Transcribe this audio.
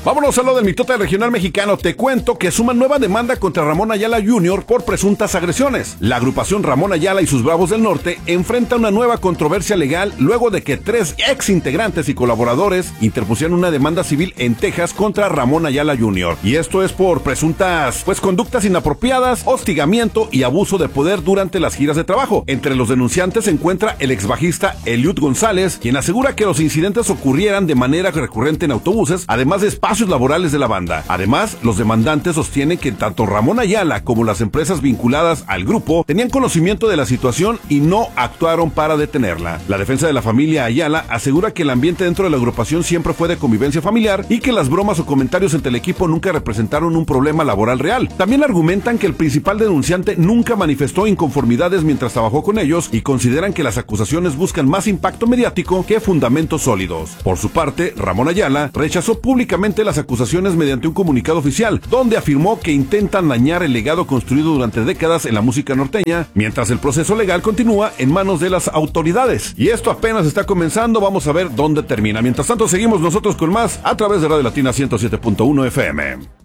Vámonos a lo del mitote regional mexicano. Te cuento que suman nueva demanda contra Ramón Ayala Jr. por presuntas agresiones. La agrupación Ramón Ayala y sus Bravos del Norte enfrenta una nueva controversia legal luego de que 3 ex integrantes y colaboradores interpusieron una demanda civil en Texas contra Ramón Ayala Jr. Y esto es por presuntas, conductas inapropiadas, hostigamiento y abuso de poder durante las giras de trabajo. Entre los denunciantes se encuentra el ex bajista Eliud González, quien asegura que los incidentes ocurrieran de manera recurrente en autobuses, además de espacios laborales de la banda. Además, los demandantes sostienen que tanto Ramón Ayala como las empresas vinculadas al grupo tenían conocimiento de la situación y no actuaron para detenerla. La defensa de la familia Ayala asegura que el ambiente dentro de la agrupación siempre fue de convivencia familiar y que las bromas o comentarios entre el equipo nunca representaron un problema laboral real. También argumentan que el principal denunciante nunca manifestó inconformidades mientras trabajó con ellos y consideran que las acusaciones buscan más impacto mediático que fundamentos sólidos. Por su parte, Ramón Ayala rechazó públicamente las acusaciones mediante un comunicado oficial, donde afirmó que intentan dañar el legado construido durante décadas en la música norteña, mientras el proceso legal continúa en manos de las autoridades. Y esto apenas está comenzando, vamos a ver dónde termina. Mientras tanto, seguimos nosotros con más a través de Radio Latina 107.1 FM.